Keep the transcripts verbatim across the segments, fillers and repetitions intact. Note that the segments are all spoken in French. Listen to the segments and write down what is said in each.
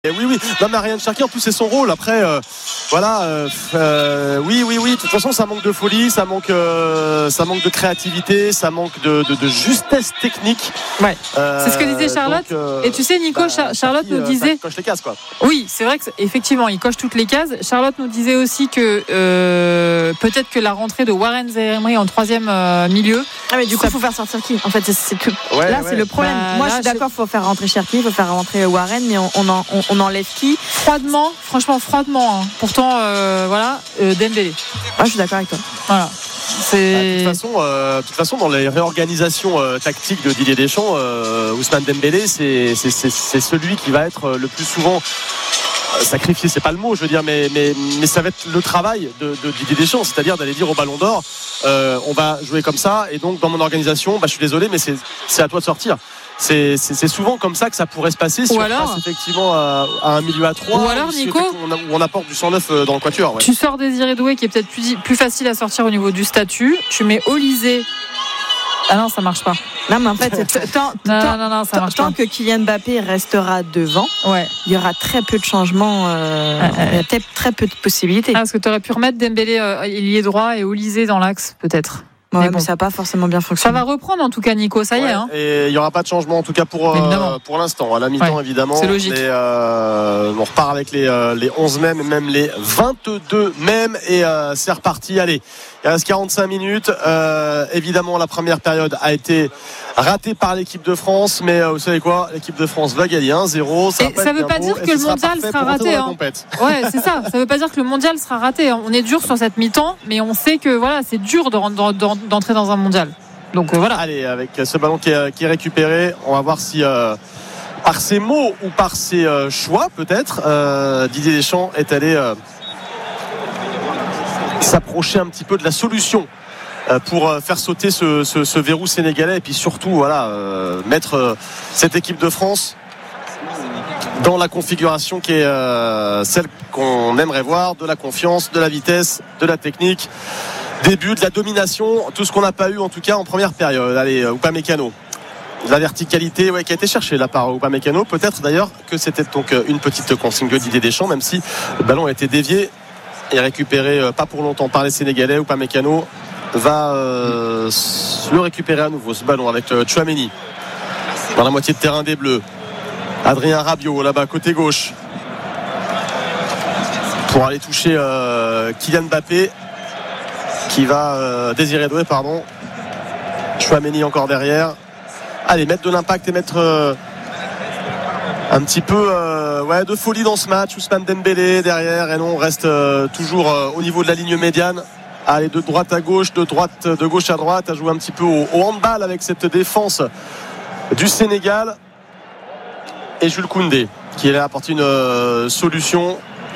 Et oui, oui, non mais Ryan Cherki en plus c'est son rôle. Après, euh, voilà, euh, euh, oui, oui, oui. De toute façon, ça manque de folie, ça manque, euh, ça manque de créativité, ça manque de, de, de justesse technique. Ouais. Euh, c'est ce que disait Charlotte. donc, euh, Et tu sais, Nico, bah, Char- Charlotte Cherki, nous disait. Ça coche les cases, quoi. Oui, c'est vrai que effectivement, il coche toutes les cases. Charlotte nous disait aussi que euh, peut-être que la rentrée de Warren Zaïre-Emery en troisième euh, milieu. Ah mais du coup, ça... il faut faire sortir qui ? En fait, c'est, c'est tout. Ouais, là, ouais. c'est le problème. Bah, Moi, là, je suis d'accord, il faut faire rentrer Cherki, il faut faire rentrer Warren, mais on, on, en, on, on enlève qui ? Froidement, franchement, froidement. Hein. Pourtant, euh, voilà, euh, Dembélé. Moi, je suis d'accord avec toi. Voilà. C'est... Bah, de toute façon, euh, de toute façon, dans les réorganisations euh, tactiques de Didier Deschamps, euh, Ousmane Dembélé, c'est, c'est, c'est, c'est celui qui va être le plus souvent sacrifié, c'est pas le mot, je veux dire, mais, mais, mais ça va être le travail de, de Didier Deschamps, c'est-à-dire d'aller dire au Ballon d'Or, euh, on va jouer comme ça, et donc dans mon organisation, bah, je suis désolé, mais c'est, c'est à toi de sortir. C'est, c'est, c'est souvent comme ça que ça pourrait se passer si ou on alors, passe effectivement à, à un milieu à trois. Ou alors, si Nico, on, a, on apporte du cent neuf dans le quatuor. Ouais. Tu sors Désiré Doué qui est peut-être plus, plus facile à sortir au niveau du statut. Tu mets Olysée. Ah non, ça marche pas. Non, mais en fait, c'est tant, non, tant, non, non, ça marche tant pas. que Kylian Mbappé restera devant, ouais. il y aura très peu de changements, euh, ah, ah, il y a très, très peu de possibilités. Ah, parce que tu aurais pu remettre Dembélé euh, ailier droit et Olysée dans l'axe, peut-être. Ouais, mais, bon. mais ça n'a pas forcément bien fonctionné. Ça va reprendre en tout cas, Nico, ça y ouais, est. Hein. Et il n'y aura pas de changement en tout cas pour, euh, pour l'instant. À la mi-temps, ouais, évidemment. C'est logique. Et, euh, on repart avec les, euh, les onze mêmes et même les vingt-deux mêmes. Et euh, c'est reparti. Allez, il reste quarante-cinq minutes. Euh, évidemment, la première période a été ratée par l'équipe de France. Mais euh, vous savez quoi ? L'équipe de France va gagner un zéro. Ça ne veut pas dire que le mondial sera raté. Hein. Ouais, c'est ça. Ça ne veut pas dire que le mondial sera raté. On est dur sur cette mi-temps, mais on sait que voilà, c'est dur de, de, de, d'entrer dans un mondial. Donc euh, voilà. Allez, avec ce ballon qui est, qui est récupéré, on va voir si euh, par ses mots ou par ses euh, choix peut-être, euh, Didier Deschamps est allé euh, s'approcher un petit peu de la solution euh, pour euh, faire sauter ce, ce, ce verrou sénégalais et puis surtout voilà euh, mettre euh, cette équipe de France dans la configuration qui est euh, celle qu'on aimerait voir, de la confiance, de la vitesse, de la technique, début de la domination, tout ce qu'on n'a pas eu en tout cas en première période. Allez, Upamecano, la verticalité ouais, qui a été cherchée là par Upamecano, peut-être d'ailleurs que c'était donc une petite consigne de Didier Deschamps, même si le ballon a été dévié et récupéré euh, pas pour longtemps par les Sénégalais. Upamecano va euh, le récupérer à nouveau, ce ballon avec euh, Tchouaméni dans la moitié de terrain des Bleus. Adrien Rabiot là-bas côté gauche pour aller toucher euh, Kylian Mbappé qui va euh, Désiré Doué pardon. Tchouaméni encore derrière. Allez, mettre de l'impact et mettre euh, un petit peu euh, ouais, de folie dans ce match. Ousmane Dembélé derrière et non, on reste euh, toujours euh, au niveau de la ligne médiane. Allez, de droite à gauche, de droite de gauche à droite, à jouer un petit peu au, au handball avec cette défense du Sénégal. Et Jules Koundé qui est là apporter une euh, solution.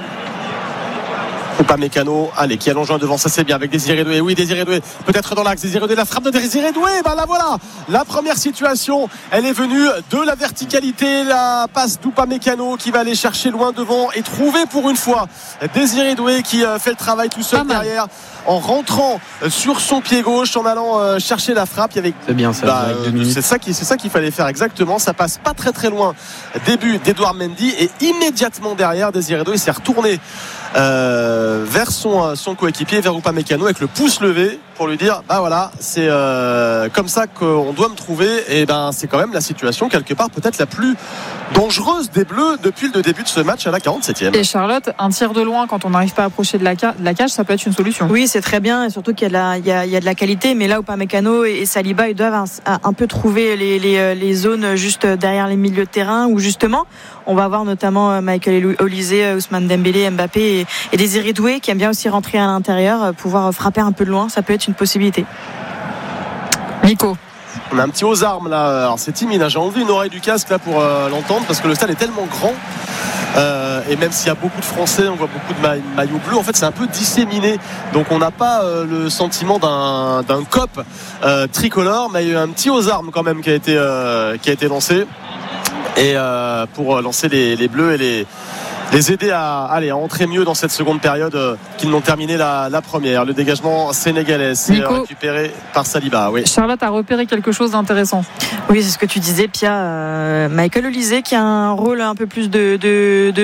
Upamecano, allez, qui allonge devant, ça c'est bien avec Désiré Doué. Oui, Désiré Doué, peut-être dans l'axe. Désiré Doué, la frappe de Désiré Doué. Ben là voilà, la première situation, elle est venue de la verticalité, la passe d'Upamecano qui va aller chercher loin devant et trouver pour une fois Désiré Doué qui fait le travail tout seul derrière en rentrant sur son pied gauche, en allant chercher la frappe. Il y avait... C'est bien ça. Bah, euh, c'est ça qui, c'est ça qu'il fallait faire exactement. Ça passe pas très très loin. Début d'Edouard Mendy et immédiatement derrière Désiré Doué s'est retourné. Euh, vers son, son coéquipier, vers Upamecano avec le pouce levé pour lui dire bah voilà c'est euh, comme ça qu'on doit me trouver. Et ben c'est quand même la situation quelque part peut-être la plus dangereuse des Bleus depuis le début de ce match à la quarante-septième. Et Charlotte, un tir de loin quand on n'arrive pas à approcher de la, ca- de la cage, ça peut être une solution. Oui, c'est très bien et surtout qu'il y a de la, il y a, il y a de la qualité, mais là Upamecano et, et Saliba ils doivent un, un peu trouver les, les, les zones juste derrière les milieux de terrain où justement on va voir notamment Michael Olysée, Ousmane Dembélé, Mbappé et, et Désiré Doué qui aime bien aussi rentrer à l'intérieur, pouvoir frapper un peu de loin, ça peut être une possibilité. Nico. On a un petit aux armes là, alors c'est timide, hein. J'ai enlevé une oreille du casque là pour euh, l'entendre parce que le stade est tellement grand euh, et même s'il y a beaucoup de Français, on voit beaucoup de ma- maillots bleus, en fait c'est un peu disséminé, donc on n'a pas euh, le sentiment d'un, d'un cop euh, tricolore, mais il y a eu un petit aux armes quand même qui a été, euh, qui a été lancé et euh, pour lancer les, les bleus et les les aider à, allez, à entrer mieux dans cette seconde période euh, qu'ils n'ont terminé la, la première. Le dégagement sénégalais, c'est Nico, récupéré par Saliba. Oui. Charlotte a repéré quelque chose d'intéressant. Oui, c'est ce que tu disais, Pia. Euh, Michael Olise qui a un rôle un peu plus de, de, de